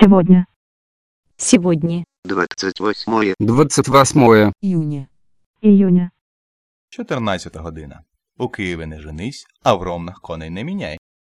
Сегодня. Сегодня. 28 Июня. Июня. 14 година. У Києві не женись, а в Ромнах коней не міняй.